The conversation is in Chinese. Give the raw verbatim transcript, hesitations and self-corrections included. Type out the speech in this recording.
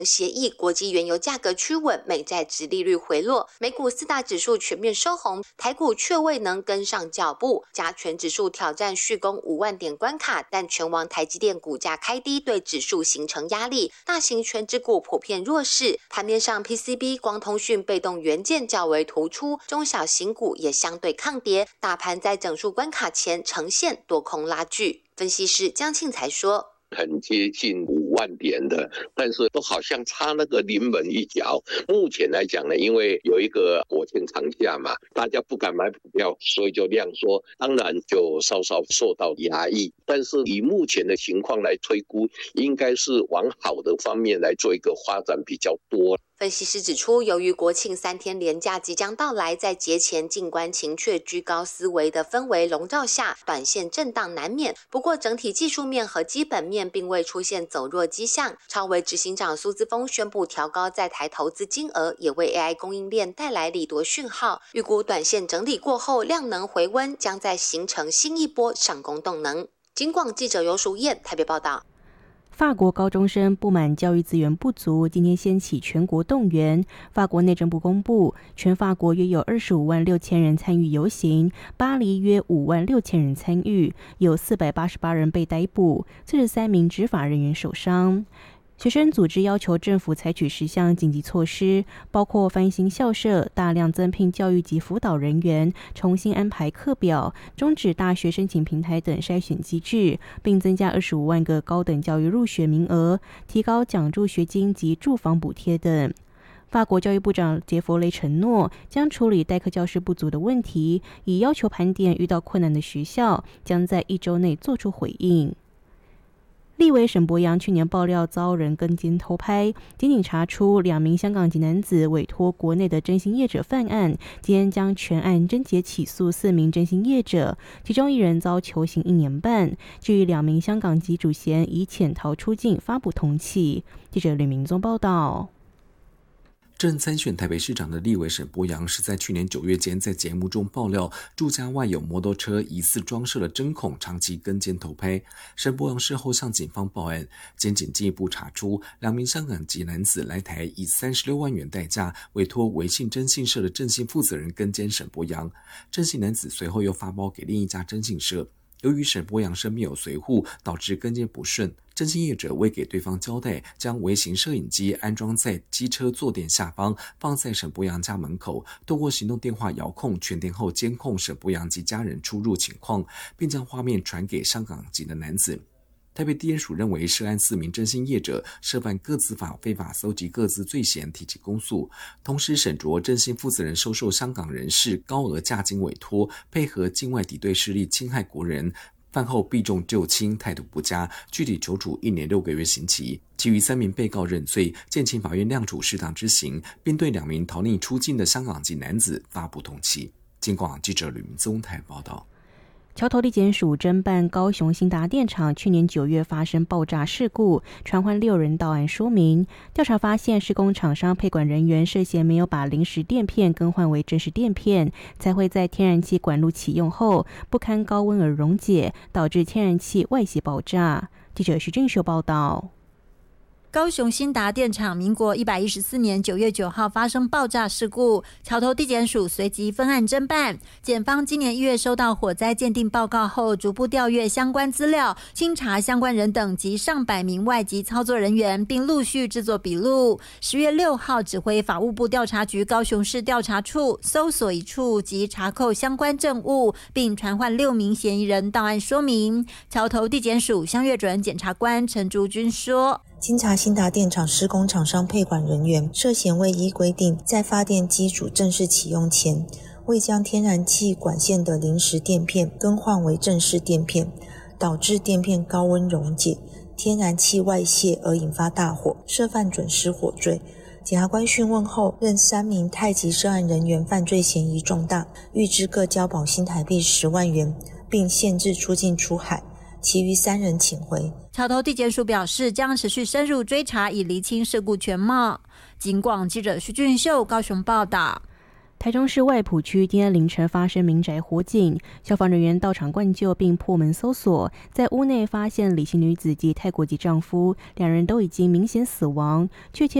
协议，国际原油价格趋稳，美债殖利率回落，美股四大指数全面收红，台股却未能跟上脚步，加权指数挑战续攻五万点关卡，但全网台积电股价开低，对指数形成压力，大型权值股普遍弱势。盘面上 P C B、光通讯、被动元件较为突出，中小型股也相对抗跌，大盘在整数关卡前呈现多空拉锯。分析师江庆才说， 很接近五万点的，但是都好像差那个临门一脚。目前来讲呢，因为有一个国庆长假嘛，大家不敢买股票，所以就量缩，当然就稍稍受到压抑。但是以目前的情况来推估，应该是往好的方面来做一个发展比较多。 分析师指出，由于国庆三天连假即将到来，在节前静观情却居高思维的氛围笼罩下，短线震荡难免。不过整体技术面和基本面并未出现走弱迹象。超微执行长苏姿丰宣布调高在台投资金额，也为 A I 供应链带来利多讯号。预估短线整理过后，量能回温，将再形成新一波上攻动能。警广记者游淑燕台北报道。 法国高中生不满教育资源不足，今天掀起全国动员。法国内政部公布，全法国约有二十五万六千人参与游行，巴黎约五万六千人参与，有四百八十八人被逮捕，四十三名执法人员受伤。学生组织要求政府采取十项紧急措施，包括翻新校舍、大量增聘教育及辅导人员、重新安排课表、终止大学申请平台等筛选机制，并增加二十五万个高等教育入学名额，提高奖助学金及住房补贴等。法国教育部长杰佛雷承诺将处理代课教师不足的问题，以要求盘点遇到困难的学校，将在一周内做出回应。立委沈伯洋去年爆料遭人跟监偷拍，检警查出两名香港籍男子委托国内的征信业者犯案，今天将全案侦结起诉四名征信业者，其中一人遭囚刑一年半。至于两名香港籍主嫌以潜逃出境发布通缉。记者吕明宗报道。 正参选台北市长的立委沈伯洋是在去年九月间在节目中爆料，住家外有摩托车疑似装设了针孔，长期跟监偷拍。沈伯洋事后向警方报案，检警进一步查出两名香港籍男子来台以三十六万元代价委托微信征信社的征信负责人跟监沈伯洋，征信男子随后又发包给另一家征信社。由于沈伯洋身边有随扈，导致跟监不顺，征信业者未给对方交代，将微型摄影机安装在机车坐垫下方，放在沈伯洋家门口，透过行动电话遥控全天候监控沈伯洋及家人出入情况，并将画面传给香港籍的男子。台北地检署认为涉案四名征信业者涉犯个资法非法搜集个资罪嫌，提起公诉。同时审酌征信负责人收受香港人士高额价金委托，配合境外敌对势力侵害国人，犯后避重就轻，态度不佳，具体求处一年六个月刑期。其余三名被告认罪，建请法院量处适当之刑，并对两名逃匿出境的香港籍男子发布通缉。警广记者吕明宗台报道。 桥头地检署侦办高雄兴达电厂去年九月发生爆炸事故，传唤六人到案说明。调查发现，施工厂商配管人员涉嫌没有把临时垫片更换为正式垫片，才会在天然气管路启用后不堪高温而溶解，导致天然气外泄爆炸。记者徐俊秀报道。 高雄兴达电厂民国一百一十四年九月九号发生爆炸事故，桥头地检署随即分案侦办。检方今年一月收到火灾鉴定报告后，逐步调阅相关资料，清查相关人等及上百名外籍操作人员，并陆续制作笔录。十月六号，指挥法务部调查局高雄市调查处搜索一处及查扣相关证物，并传唤六名嫌疑人到案说明。桥头地检署香月主任检察官陈竹君说， 经查兴达电厂施工厂商配管人员涉嫌未依规定，在发电机组正式启用前，未将天然气管线的临时垫片更换为正式垫片，导致垫片高温溶解，天然气外泄而引发大火，涉犯准失火罪。检察官讯问后，认三名太极涉案人员犯罪嫌疑重大，预支各交保新台币十万元，并限制出境出海。其余三人请回。 桥头地检署表示，将持续深入追查，以厘清事故全貌。警广记者徐俊秀高雄报道。 台中市外埔区今天凌晨发生民宅火警，消防人员到场灌救并破门搜索，在屋内发现李姓女子及泰国籍丈夫，两人都已经明显死亡，确切